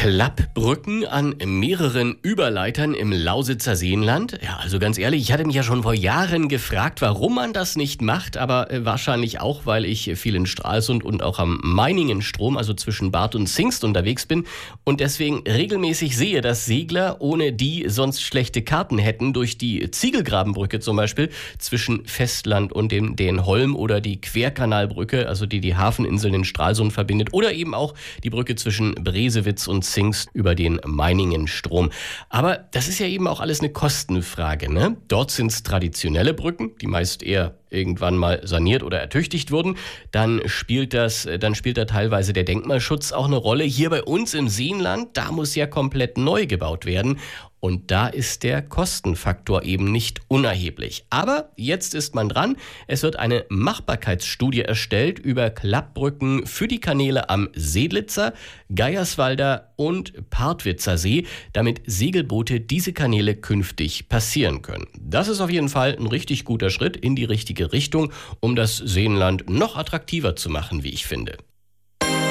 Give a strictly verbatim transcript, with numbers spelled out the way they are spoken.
Klappbrücken an mehreren Überleitern im Lausitzer Seenland. Ja, also ganz ehrlich, ich hatte mich ja schon vor Jahren gefragt, warum man das nicht macht, aber äh, wahrscheinlich auch, weil ich viel in Stralsund und auch am Meiningenstrom, also zwischen Barth und Zingst unterwegs bin und deswegen regelmäßig sehe, dass Segler, ohne die sonst schlechte Karten hätten, durch die Ziegelgrabenbrücke zum Beispiel zwischen Festland und dem Dänholm oder die Querkanalbrücke, also die die Hafeninseln in Stralsund verbindet, oder eben auch die Brücke zwischen Bresewitz und Zingst über den Meiningenstrom. Aber das ist ja eben auch alles eine Kostenfrage, ne? Dort sind es traditionelle Brücken, die meist eher irgendwann mal saniert oder ertüchtigt wurden. Dann spielt das, dann spielt da teilweise der Denkmalschutz auch eine Rolle. Hier bei uns im Seenland, da muss ja komplett neu gebaut werden. Und da ist der Kostenfaktor eben nicht unerheblich. Aber jetzt ist man dran. Es wird eine Machbarkeitsstudie erstellt über Klappbrücken für die Kanäle am Seedlitzer, Geierswalder und Partwitzer See, damit Segelboote diese Kanäle künftig passieren können. Das ist auf jeden Fall ein richtig guter Schritt in die richtige Richtung, um das Seenland noch attraktiver zu machen, wie ich finde.